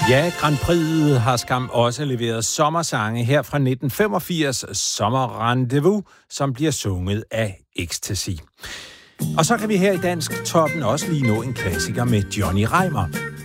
Ja, Grand Prix har skam også leveret sommersange her fra 1985, Sommerrendezvous, som bliver sunget af Ecstasy. Og så kan vi her i Dansk Toppen også lige nå en klassiker med Johnny Reimer.